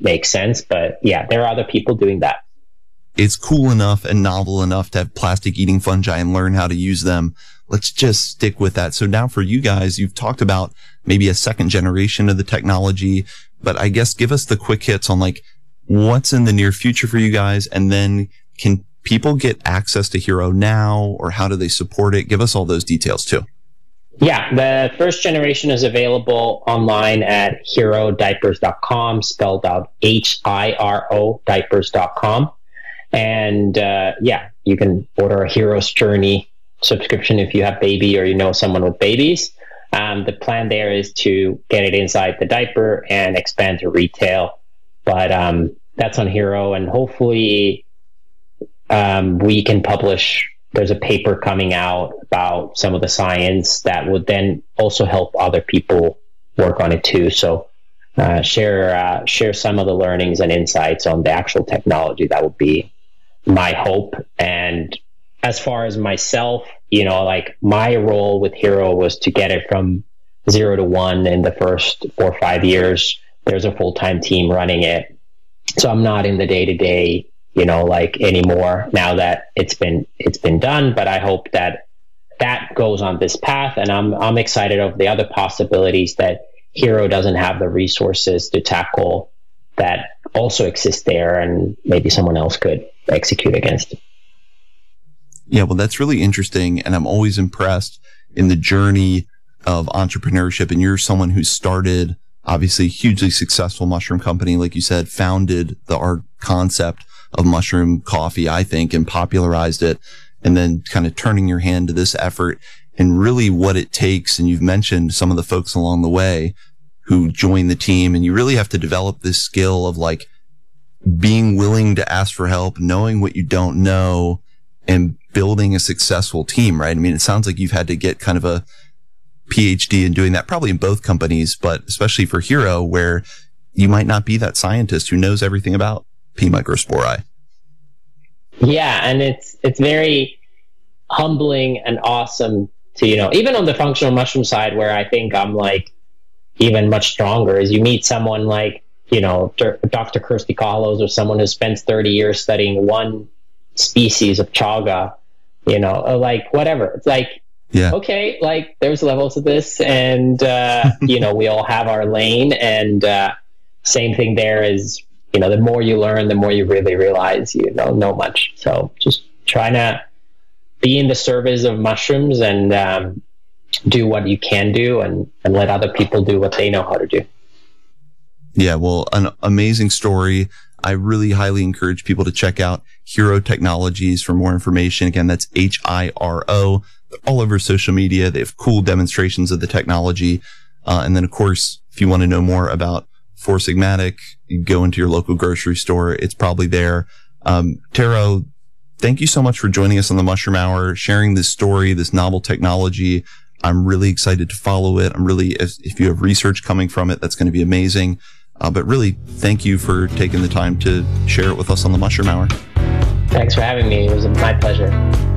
makes sense. But yeah, there are other people doing that. It's cool enough and novel enough to have plastic eating fungi and learn how to use them. Let's just stick with that. So now for you guys, you've talked about maybe a second generation of the technology, but I guess give us the quick hits on like what's in the near future for you guys. And then can people get access to Hero now, or how do they support it? Give us all those details too. Yeah, the first generation is available online at HeroDiapers.com, spelled out HIRO diapers.com. And yeah, you can order a Hero's Journey subscription if you have baby or you know someone with babies. The plan there is to get it inside the diaper and expand to retail. But that's on Hero, and hopefully we can publish. There's a paper coming out about some of the science that would then also help other people work on it too. So share some of the learnings and insights on the actual technology. That would be my hope. And as far as myself, you know, like my role with Hero was to get it from 0 to 1 in the first 4 or 5 years. There's a full-time team running it. So I'm not in the day-to-day, you know, like anymore now that it's been done. But I hope that goes on this path. And I'm excited of the other possibilities that Hero doesn't have the resources to tackle that also exist there, and maybe someone else could execute against it. Yeah, well, that's really interesting. And I'm always impressed in the journey of entrepreneurship. And you're someone who started, obviously, a hugely successful mushroom company. Like you said, founded the art concept of mushroom coffee, I think, and popularized it. And then kind of turning your hand to this effort and really what it takes. And you've mentioned some of the folks along the way who join the team. And you really have to develop this skill of like being willing to ask for help, knowing what you don't know, and building a successful team, right? I mean, it sounds like you've had to get kind of a PhD in doing that, probably in both companies, but especially for Hero, where you might not be that scientist who knows everything about P. microspori. Yeah, and it's very humbling and awesome to, you know, even on the functional mushroom side, where I think I'm like even much stronger, is you meet someone like, you know, Dr. Kirsty Kahlos, or someone who spends 30 years studying one species of chaga, you know, like whatever. It's like, yeah, okay, like there's levels of this, and you know, we all have our lane, and same thing there is, you know, the more you learn, the more you really realize you don't know much. So just trying to be in the service of mushrooms and do what you can do, and let other people do what they know how to do. Yeah, well, an amazing story. I really highly encourage people to check out Hero Technologies for more information. Again, that's HIRO. They're all over social media. They have cool demonstrations of the technology. And then, of course, if you want to know more about Four Sigmatic, you go into your local grocery store. It's probably there. Tero, thank you so much for joining us on the Mushroom Hour, sharing this story, this novel technology. I'm really excited to follow it. If you have research coming from it, that's going to be amazing. But really, thank you for taking the time to share it with us on the Mushroom Hour. Thanks for having me. It was my pleasure.